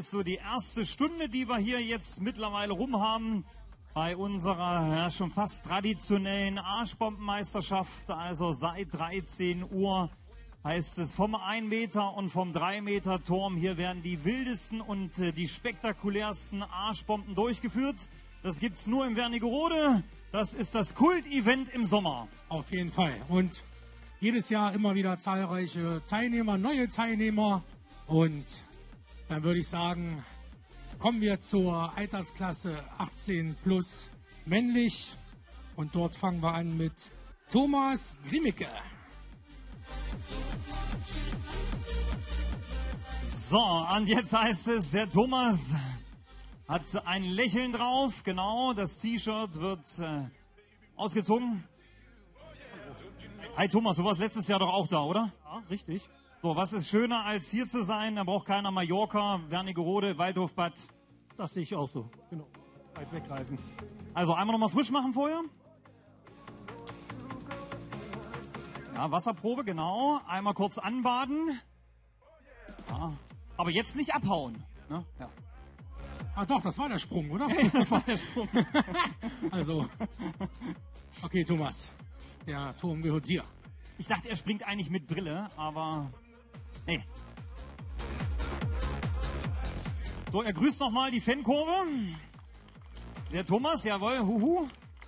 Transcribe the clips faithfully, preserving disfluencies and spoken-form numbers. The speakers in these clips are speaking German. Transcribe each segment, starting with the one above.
ist so die erste Stunde, die wir hier jetzt mittlerweile rum haben bei unserer ja, schon fast traditionellen Arschbombenmeisterschaft. Also seit dreizehn Uhr heißt es vom ein Meter und vom drei Meter Turm. Hier werden die wildesten und äh, die spektakulärsten Arschbomben durchgeführt. Das gibt's nur im Wernigerode. Das ist das Kult-Event im Sommer. Auf jeden Fall. Und jedes Jahr immer wieder zahlreiche Teilnehmer, neue Teilnehmer. Und dann würde ich sagen, kommen wir zur Altersklasse achtzehn plus männlich. Und dort fangen wir an mit Thomas Grimmicke. So, und jetzt heißt es, der Thomas hat ein Lächeln drauf. Genau, das T-Shirt wird äh, ausgezogen. Hi Thomas, du warst letztes Jahr doch auch da, oder? Ja, richtig. So, was ist schöner als hier zu sein? Da braucht keiner Mallorca, Wernigerode, Waldhofbad. Das sehe ich auch so. Genau. Weit wegreisen. Also einmal nochmal frisch machen vorher. Ja, Wasserprobe, genau. Einmal kurz anbaden. Ja, aber jetzt nicht abhauen. Ne? Ja. Ah doch, das war der Sprung, oder? Das war der Sprung. Also, okay, Thomas, der Turm gehört dir. Ich dachte, er springt eigentlich mit Brille, aber nee. So, er grüßt nochmal die Fankurve. Der Thomas, jawohl, huhu.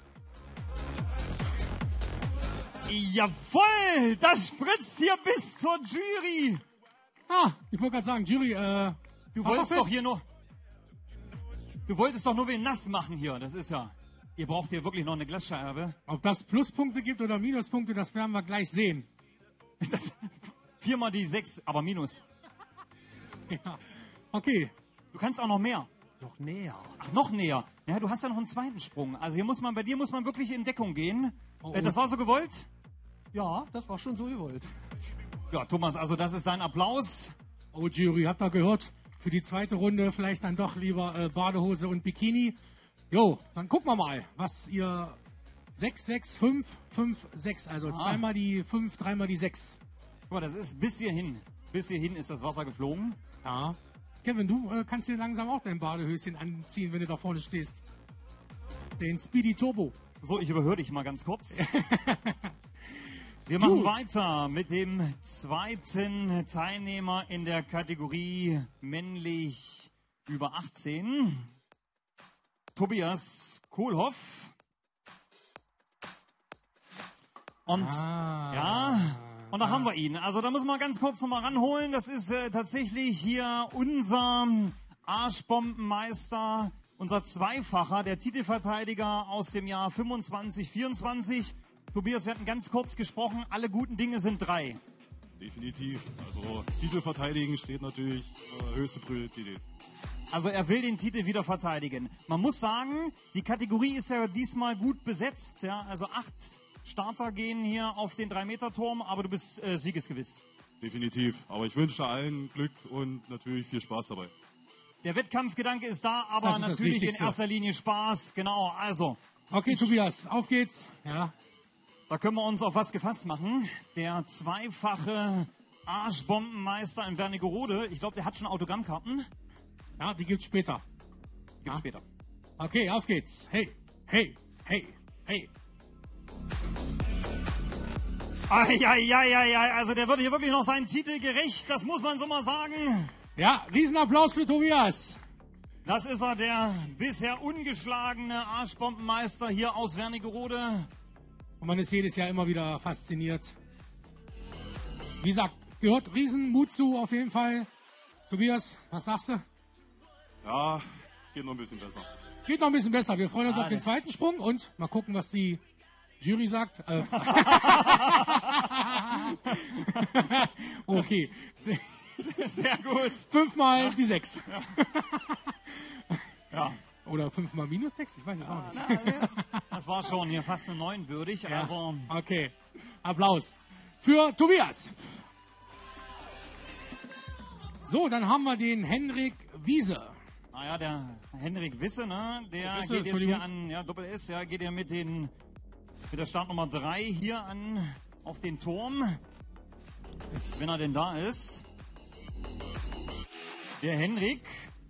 Jawohl, das spritzt hier bis zur Jury. Ah, ich wollte gerade sagen, Jury, äh... Du wolltest doch hier nur... Du wolltest doch nur wen nass machen hier, das ist ja... Ihr braucht hier wirklich noch eine Glasscheibe. Ob das Pluspunkte gibt oder Minuspunkte, das werden wir gleich sehen. Das, viermal die sechs, aber Minus. Ja, okay. Du kannst auch noch mehr. Noch näher. Ach, noch näher. Ja, du hast ja noch einen zweiten Sprung. Also hier muss man, bei dir muss man wirklich in Deckung gehen. Oh, oh. Äh, das war so gewollt? Ja, das war schon so gewollt. Ja, Thomas, also das ist dein Applaus. Oh, Jury, habt ihr gehört? Für die zweite Runde vielleicht dann doch lieber äh, Badehose und Bikini. Jo, dann gucken wir mal, was ihr... sechs, sechs, fünf, fünf, sechs. Also Ah. zweimal die fünf, dreimal die sechs. Guck mal, das ist bis hierhin. Bis hierhin ist das Wasser geflogen. Ja. Kevin, du äh, kannst dir langsam auch dein Badehöschen anziehen, wenn du da vorne stehst. Den Speedy Turbo. So, ich überhöre dich mal ganz kurz. Wir machen Gut. weiter mit dem zweiten Teilnehmer in der Kategorie männlich über achtzehn. Tobias Kohlhoff. Und Ah. ja, und da haben wir ihn. Also da müssen wir ganz kurz nochmal ranholen. Das ist äh, tatsächlich hier unser Arschbombenmeister, unser Zweifacher, der Titelverteidiger aus dem Jahr fünfundzwanzig, vierundzwanzig. Tobias, wir hatten ganz kurz gesprochen, alle guten Dinge sind drei. Definitiv. Also Titel verteidigen steht natürlich äh, höchste Priorität. Also er will den Titel wieder verteidigen. Man muss sagen, die Kategorie ist ja diesmal gut besetzt. Ja? Also acht Starter gehen hier auf den drei Meter Turm, aber du bist äh, siegesgewiss. Definitiv. Aber ich wünsche allen Glück und natürlich viel Spaß dabei. Der Wettkampfgedanke ist da, aber Das ist das natürlich in Wichtigste. erster Linie Spaß. Genau, also Okay, Tobias, auf geht's. Ja. da können wir uns auf was gefasst machen. Der zweifache Arschbombenmeister in Wernigerode, ich glaube, der hat schon Autogrammkarten. Ja, die gibt's später. Gibt's Ja. später. Okay, auf geht's. Hey, hey, hey, hey. Eieieiei, also der wird hier wirklich noch seinen Titel gerecht, das muss man so mal sagen. Ja, Riesenapplaus für Tobias. Das ist er, der bisher ungeschlagene Arschbombenmeister hier aus Wernigerode. Und man ist jedes Jahr immer wieder fasziniert. Wie gesagt, gehört Riesenmut zu auf jeden Fall. Tobias, was sagst du? Ja, geht noch ein bisschen besser. Geht noch ein bisschen besser. Wir freuen uns Ah, auf den der- zweiten Sprung und mal gucken, was die Jury sagt. Äh, okay. Sehr gut. Fünfmal die sechs. Ja. Oder fünfmal minus sechs, ich weiß es auch nicht. Na, das, das war schon hier fast eine neun würdig. Ja. Also Okay. Applaus für Tobias. So, dann haben wir den Henrik Wiese. naja, der Henrik Wisse, ne, der Wisse, geht jetzt Entschuldigung. hier an, ja, Doppel S, ja, geht ja mit den, mit der Startnummer drei hier an, auf den Turm. Wenn er denn da ist. Der Henrik